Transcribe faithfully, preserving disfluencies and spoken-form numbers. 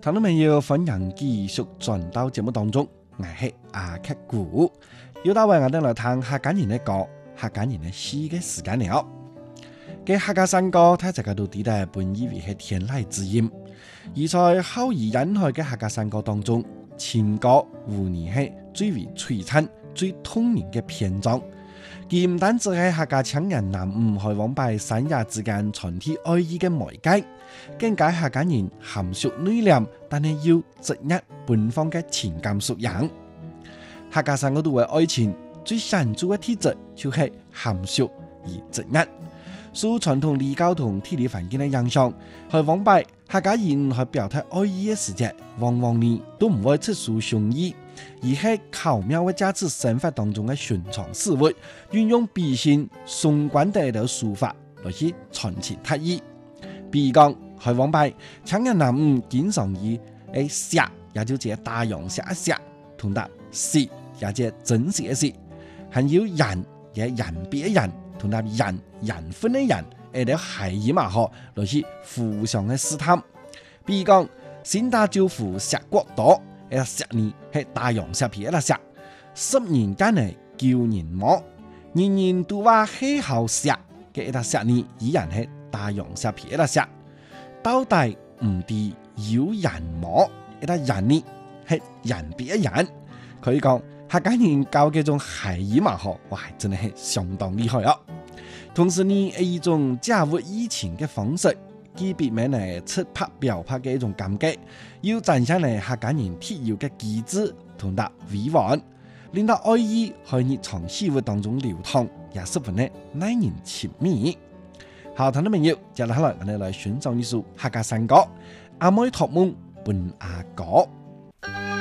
聽眾朋友，歡迎繼續轉到節目當中，我係阿克古，要到為我哋來聽客家人嘅歌、客家人嘅詩嘅時間了。嘅客家山歌，睇大家都知道本以為係天籟之音，而在口而引開嘅客家山歌當中，情歌無疑係最為璀璨、最動人嘅篇章。佢唔單止係客家腔人男女開往拜山野之間傳遞愛意嘅媒介，更加客家人含蓄內斂，但係要直一奔放嘅情感素養。客家山歌都為愛情最顯著嘅特質，就係含蓄而直一。受傳統禮教同地理環境嘅影響，開往拜客家人去表達愛意嘅時節，往往呢都唔會出訴胸意，而係巧妙嘅加持生活當中嘅尋常事物，運用比興崇關地嘅手法來去傳情達意。比如講開往拜腔人男女經常以誒石，也就係大洋石一石，同得舌，也就係真實嘅舌，還有人嘅人別嘅人。同埋人人分嘅人，誒，啲係以嘛嗬，來去互相嘅試探。比如講，先打招呼石國多，誒，石呢係大洋石皮一粒石，十年間嚟叫人摸，人人都話氣候石嘅一粒石呢，依然係大洋石皮一粒石。到底唔地有人摸，一粒人呢係人別一人，可以講。客家人教嘅種係以嘛嗬，哇，真係相當厲害啊！同時呢，係一種假物意情嘅方式，既避免嚟出拍表拍嘅一種感覺，要展現嚟客家人特有嘅機智同埋委婉，令到愛意喺日常生活當中流通，也十分嘅耐人尋味。好，聽眾朋友，接落嚟我哋來欣賞一首客家山歌《阿妹託夢伴阿哥》。